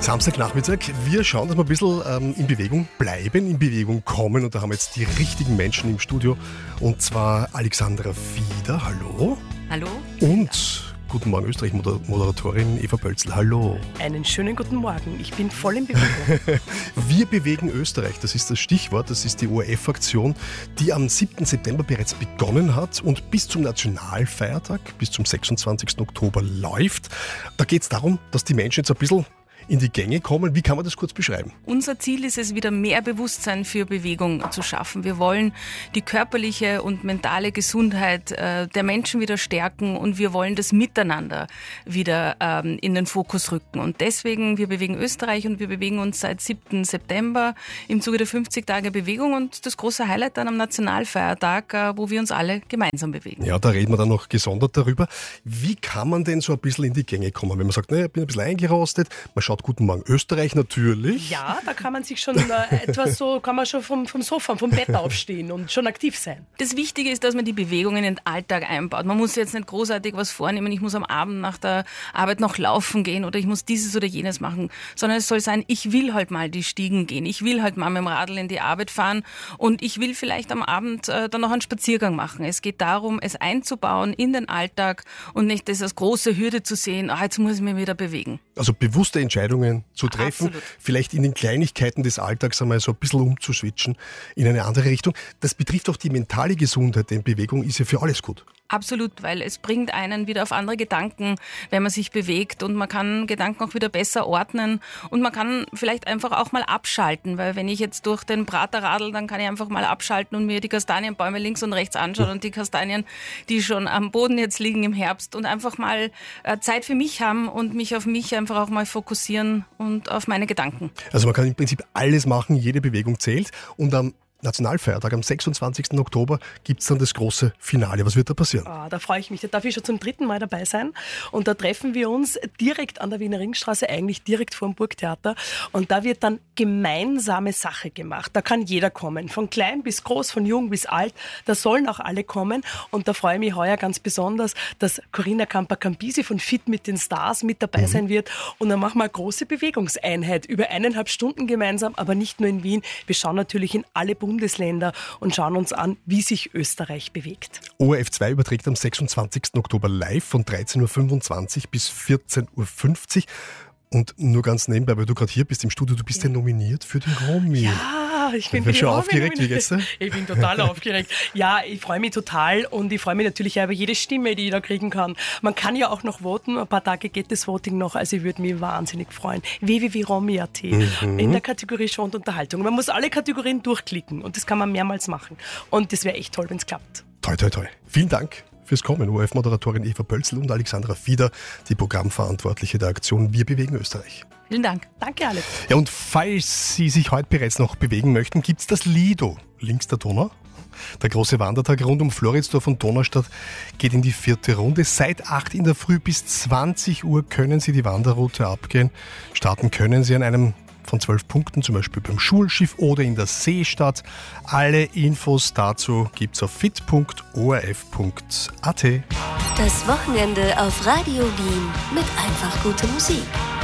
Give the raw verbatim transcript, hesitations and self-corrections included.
Samstagnachmittag. Wir schauen, dass wir ein bisschen ähm, in Bewegung bleiben, in Bewegung kommen. Und da haben wir jetzt die richtigen Menschen im Studio. Und zwar Alexandra Fieder, hallo. Hallo. Und Guten Morgen Österreich, Moder- Moderatorin Eva Pölzl, hallo. Einen schönen guten Morgen, ich bin voll in Bewegung. Wir bewegen Österreich, das ist das Stichwort, das ist die O R F-Aktion, die am siebten September bereits begonnen hat und bis zum Nationalfeiertag, bis zum sechsundzwanzigsten Oktober läuft. Da geht es darum, dass die Menschen jetzt ein bisschen in die Gänge kommen. Wie kann man das kurz beschreiben? Unser Ziel ist es, wieder mehr Bewusstsein für Bewegung zu schaffen. Wir wollen die körperliche und mentale Gesundheit äh, der Menschen wieder stärken und wir wollen das Miteinander wieder ähm, in den Fokus rücken. Und deswegen, wir bewegen Österreich und wir bewegen uns seit siebten September im Zuge der fünfzig Tage Bewegung und das große Highlight dann am Nationalfeiertag, äh, wo wir uns alle gemeinsam bewegen. Ja, da reden wir dann noch gesondert darüber. Wie kann man denn so ein bisschen in die Gänge kommen? Wenn man sagt, naja, ich bin ein bisschen eingerostet, man schaut Guten Morgen Österreich natürlich. Ja, da kann man sich schon äh, etwas so, kann man schon vom, vom Sofa, vom Bett aufstehen und schon aktiv sein. Das Wichtige ist, dass man die Bewegung in den Alltag einbaut. Man muss jetzt nicht großartig was vornehmen, ich muss am Abend nach der Arbeit noch laufen gehen oder ich muss dieses oder jenes machen, sondern es soll sein, ich will halt mal die Stiegen gehen, ich will halt mal mit dem Radl in die Arbeit fahren und ich will vielleicht am Abend äh, dann noch einen Spaziergang machen. Es geht darum, es einzubauen in den Alltag und nicht das als große Hürde zu sehen, ah, jetzt muss ich mich wieder bewegen. Also bewusste Entscheidungen zu treffen, Absolut. Vielleicht in den Kleinigkeiten des Alltags einmal so ein bisschen umzuswitchen in eine andere Richtung. Das betrifft auch die mentale Gesundheit, denn Bewegung ist ja für alles gut. Absolut, weil es bringt einen wieder auf andere Gedanken, wenn man sich bewegt und man kann Gedanken auch wieder besser ordnen und man kann vielleicht einfach auch mal abschalten, weil wenn ich jetzt durch den Prater radel, dann kann ich einfach mal abschalten und mir die Kastanienbäume links und rechts anschauen und die Kastanien, die schon am Boden jetzt liegen im Herbst und einfach mal äh, Zeit für mich haben und mich auf mich einfach auch mal fokussieren und auf meine Gedanken. Also man kann im Prinzip alles machen, jede Bewegung zählt und am Nationalfeiertag am sechsundzwanzigsten Oktober gibt es dann das große Finale. Was wird da passieren? Ah, da freue ich mich. Da darf ich schon zum dritten Mal dabei sein. Und da treffen wir uns direkt an der Wiener Ringstraße, eigentlich direkt vor dem Burgtheater. Und da wird dann gemeinsame Sache gemacht. Da kann jeder kommen, von klein bis groß, von jung bis alt. Da sollen auch alle kommen. Und da freue ich mich heuer ganz besonders, dass Corinna Campa-Campisi von Fit mit den Stars mit dabei mhm. sein wird. Und dann machen wir eine große Bewegungseinheit über eineinhalb Stunden gemeinsam, aber nicht nur in Wien. Wir schauen natürlich in alle Bundesländer Bundesländer und schauen uns an, wie sich Österreich bewegt. O R F zwei überträgt am sechsundzwanzigsten Oktober live von dreizehn Uhr fünfundzwanzig bis vierzehn Uhr fünfzig. Und nur ganz nebenbei, weil du gerade hier bist im Studio, du bist ja nominiert für den Romy. Ja, ich bin, bin schon Romy aufgeregt. Wie geht's dir? Ich bin total aufgeregt. Ja, ich freue mich total und ich freue mich natürlich auch über jede Stimme, die ich da kriegen kann. Man kann ja auch noch voten, ein paar Tage geht das Voting noch, also ich würde mich wahnsinnig freuen. w w w punkt romy punkt a t mhm. in der Kategorie Show und Unterhaltung. Man muss alle Kategorien durchklicken und das kann man mehrmals machen. Und das wäre echt toll, wenn es klappt. Toi, toi, toi. Vielen Dank fürs Kommen. O R F-Moderatorin Eva Pölzl und Alexandra Fieder, die Programmverantwortliche der Aktion Wir bewegen Österreich. Vielen Dank. Danke, Alex. Ja, und falls Sie sich heute bereits noch bewegen möchten, gibt es das Lido links der Donau. Der große Wandertag rund um Floridsdorf und Donaustadt geht in die vierte Runde. Seit acht in der Früh bis zwanzig Uhr können Sie die Wanderroute abgehen. Starten können Sie an einem von zwölf Punkten, zum Beispiel beim Schulschiff oder in der Seestadt. Alle Infos dazu gibt's auf fit punkt o r f punkt a t. Das Wochenende auf Radio Wien mit einfach guter Musik.